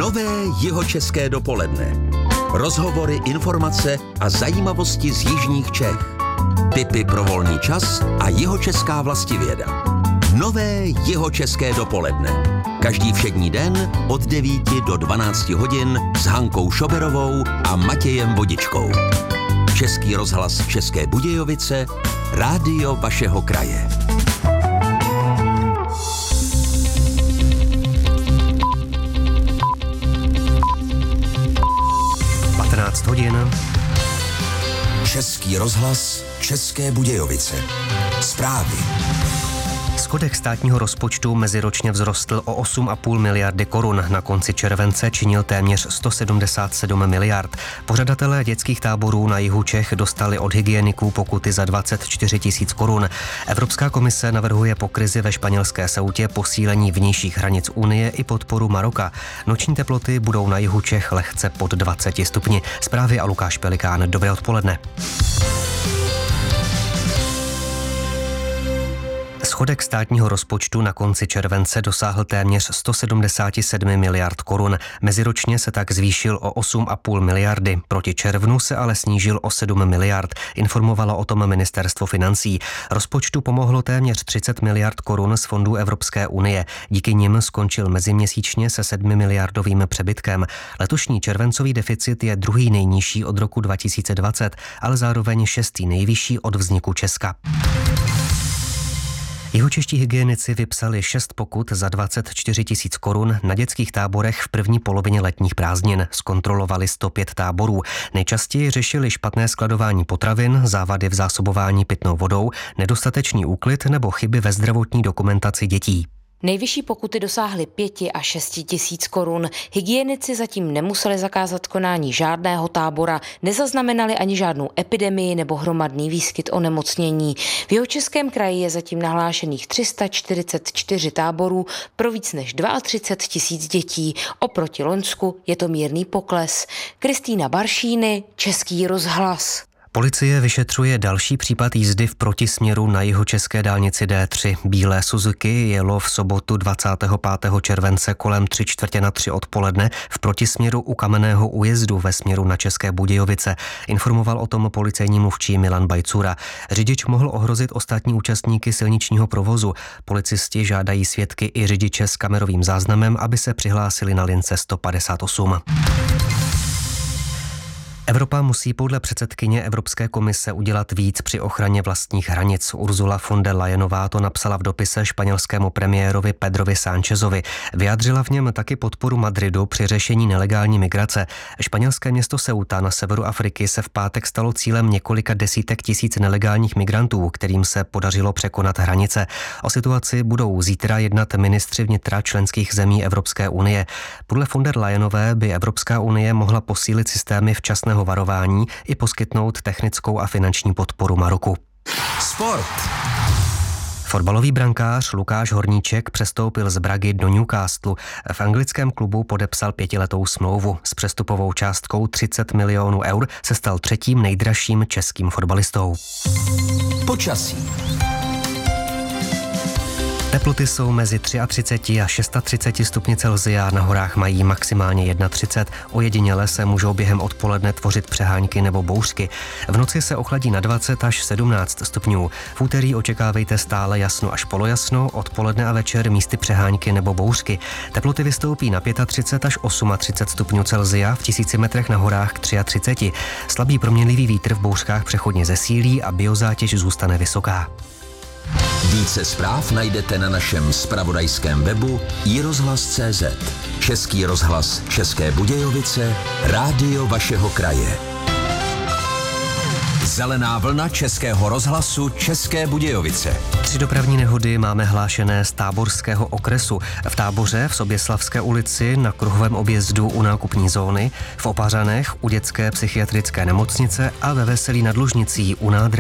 Nové Jihočeské dopoledne. Rozhovory, informace a zajímavosti z jižních Čech. Tipy pro volný čas a jihočeská vlastivěda. Nové Jihočeské dopoledne. Každý všední den od 9 do 12 hodin s Hankou Šoberovou a Matějem Vodičkou. Český rozhlas České Budějovice, rádio vašeho kraje. Hodin. Český rozhlas České Budějovice. Zprávy. Schodek státního rozpočtu meziročně vzrostl o 8,5 miliardy korun. Na konci července činil téměř 177 miliard. Pořadatelé dětských táborů na jihu Čech dostali od hygieniků pokuty za 24 tisíc korun. Evropská komise navrhuje po krizi ve španělské Ceutě posílení vnějších hranic Unie i podporu Maroka. Noční teploty budou na jihu Čech lehce pod 20 stupni. Zprávy a Lukáš Pelikán. Dobré odpoledne. Schodek státního rozpočtu na konci července dosáhl téměř 177 miliard korun. Meziročně se tak zvýšil o 8,5 miliardy. Proti červnu se ale snížil o 7 miliard. Informovalo o tom ministerstvo financí. Rozpočtu pomohlo téměř 30 miliard korun z fondů Evropské unie. Díky nim skončil meziměsíčně se 7 miliardovým přebytkem. Letošní červencový deficit je druhý nejnižší od roku 2020, ale zároveň šestý nejvyšší od vzniku Česka. Jihočeští hygienici vypsali 6 pokut za 24 tisíc korun na dětských táborech v první polovině letních prázdnin. Zkontrolovali 105 táborů. Nejčastěji řešili špatné skladování potravin, závady v zásobování pitnou vodou, nedostatečný úklid nebo chyby ve zdravotní dokumentaci dětí. Nejvyšší pokuty dosáhly 5 a 6 tisíc korun. Hygienici zatím nemuseli zakázat konání žádného tábora, nezaznamenali ani žádnou epidemii nebo hromadný výskyt onemocnění. V Jihočeském kraji je zatím nahlášených 344 táborů pro víc než 32 tisíc dětí. Oproti loňsku je to mírný pokles. Kristýna Baršíny, Český rozhlas. Policie vyšetřuje další případ jízdy v protisměru na jihočeské dálnici D3. Bílé Suzuki jelo v sobotu 25. července kolem 3:45 odpoledne v protisměru u Kamenného újezdu ve směru na České Budějovice. Informoval o tom policejní mluvčí Milan Bajcura. Řidič mohl ohrozit ostatní účastníky silničního provozu. Policisti žádají svědky i řidiče s kamerovým záznamem, aby se přihlásili na lince 158. Evropa musí podle předsedkyně Evropské komise udělat víc při ochraně vlastních hranic. Ursula von der Leyenová to napsala v dopise španělskému premiérovi Pedrovi Sánchezovi. Vyjádřila v něm taky podporu Madridu při řešení nelegální migrace. Španělské město Ceuta na severu Afriky se v pátek stalo cílem několika desítek tisíc nelegálních migrantů, kterým se podařilo překonat hranice. O situaci budou zítra jednat ministři vnitra členských zemí Evropské unie. Podle von der Leyenové by Evropská unie mohla posílit systémy včasného varování i poskytnout technickou a finanční podporu Maroku. Sport. Fotbalový brankář Lukáš Horníček přestoupil z Bragy do Newcastlu. V anglickém klubu podepsal 5letou smlouvu. S přestupovou částkou 30 milionů eur se stal třetím nejdražším českým fotbalistou. Počasí. Teploty jsou mezi 33 a 36 stupni Celsia, na horách mají maximálně 31. Ojediněle se můžou během odpoledne tvořit přehánky nebo bouřky. V noci se ochladí na 20 až 17 stupňů. V úterý očekávejte stále jasno až polojasno, odpoledne a večer místy přehánky nebo bouřky. Teploty vystoupí na 35 až 38 stupňů Celsia, v 1000 metrech na horách k 33. Slabý proměnlivý vítr v bouřkách přechodně zesílí a biozátěž zůstane vysoká. Více zpráv najdete na našem zpravodajském webu iRozhlas.cz. Český rozhlas České Budějovice, rádio vašeho kraje. Zelená vlna Českého rozhlasu České Budějovice. 3 dopravní nehody máme hlášené z Táborského okresu. V Táboře v Soběslavské ulici na kruhovém objezdu u nákupní zóny, v Opařanech u dětské psychiatrické nemocnice a ve Veselí nad Lužnicí u nádrže.